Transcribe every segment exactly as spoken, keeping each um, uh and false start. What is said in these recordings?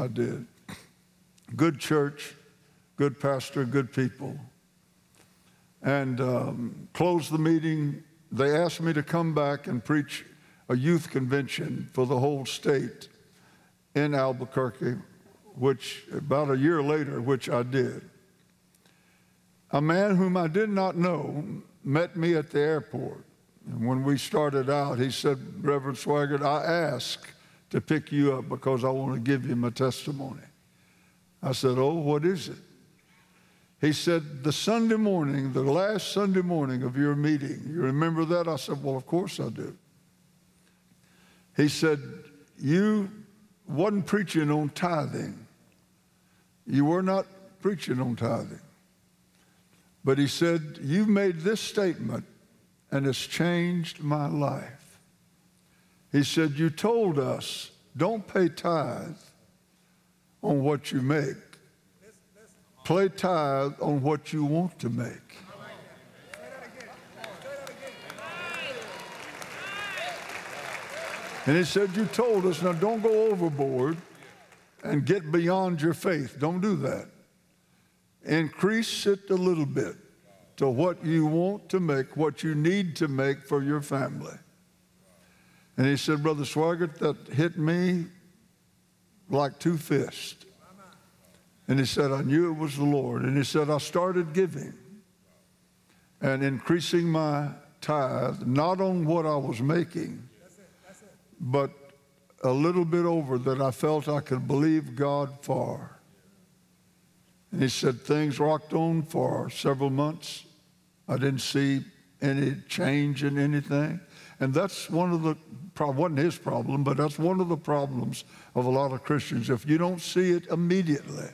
I did. Good church, good pastor, good people. And um, closed the meeting. They asked me to come back and preach a youth convention for the whole state in Albuquerque, which about a year later, which I did. A man whom I did not know met me at the airport. And when we started out, he said, Reverend Swaggart, I asked to pick you up because I want to give you my testimony. I said, oh, what is it? He said, the Sunday morning, the last Sunday morning of your meeting, you remember that? I said, well, of course I do. He said, you wasn't preaching on tithing. You were not preaching on tithing. But he said, you made this statement, and it's changed my life. He said, you told us, don't pay tithe on what you make. Pay tithe on what you want to make. And he said, you told us, now don't go overboard and get beyond your faith. Don't do that. Increase it a little bit to what you want to make, what you need to make for your family. And he said, Brother Swaggart, that hit me like two fists. And he said, I knew it was the Lord. And he said, I started giving and increasing my tithe, not on what I was making, but a little bit over that I felt I could believe God for. And he said, things rocked on for several months. I didn't see any change in anything. And that's one of the, wasn't his problem, but that's one of the problems of a lot of Christians. If you don't see it immediately,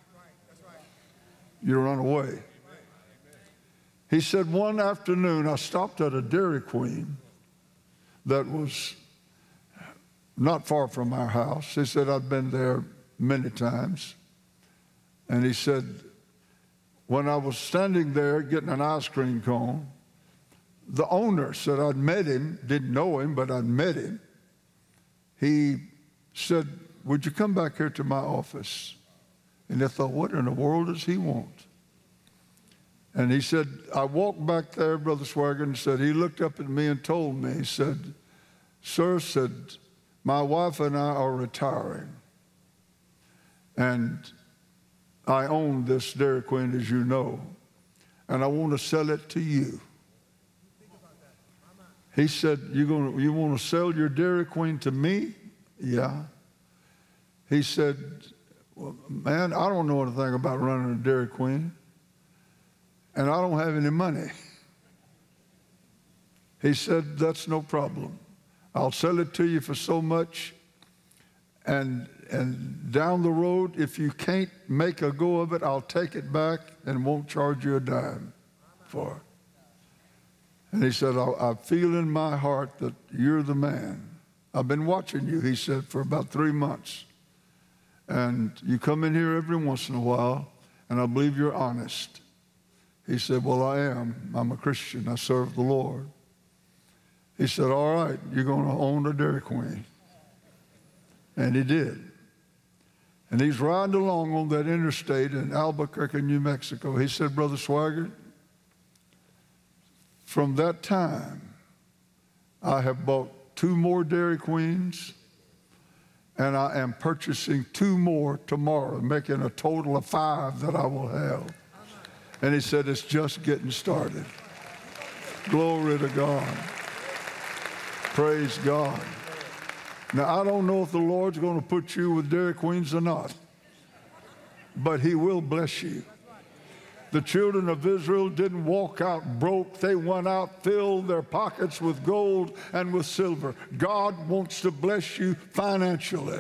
you run away. He said, one afternoon, I stopped at a Dairy Queen that was not far from our house. He said, I'd been there many times. And he said, when I was standing there getting an ice cream cone, the owner said, I'd met him, didn't know him, but I'd met him. He said, would you come back here to my office? And I thought, what in the world does he want? And he said, I walked back there, Brother Swaggart, and said, he looked up at me and told me, he said, sir, said, my wife and I are retiring. And I own this Dairy Queen, as you know, and I want to sell it to you. He said, you gonna, you want to sell your Dairy Queen to me? Yeah. He said, well, man, I don't know anything about running a Dairy Queen, and I don't have any money. He said, that's no problem. I'll sell it to you for so much, and, and down the road, if you can't make a go of it, I'll take it back and won't charge you a dime for it. And he said, I, I feel in my heart that you're the man. I've been watching you, he said, for about three months. And you come in here every once in a while, and I believe you're honest. He said, well, I am. I'm a Christian. I serve the Lord. He said, all right, you're going to own a Dairy Queen. And he did. And he's riding along on that interstate in Albuquerque, New Mexico. He said, Brother Swaggart, from that time, I have bought two more Dairy Queens, and I am purchasing two more tomorrow, making a total of five that I will have. And he said, it's just getting started. Glory to God. Praise God. Now, I don't know if the Lord's going to put you with Dairy Queens or not, but he will bless you. The children of Israel didn't walk out broke. They went out, filled their pockets with gold and with silver. God wants to bless you financially.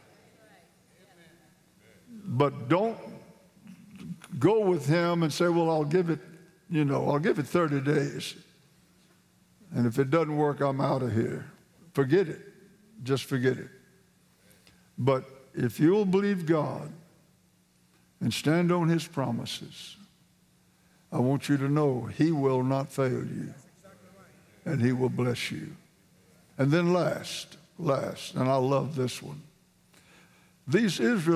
But don't go with him and say, well, I'll give it, you know, I'll give it thirty days. And if it doesn't work, I'm out of here. Forget it. Just forget it. But if you'll believe God and stand on his promises, I want you to know he will not fail you, and he will bless you. And then last, last, and I love this one. These Israel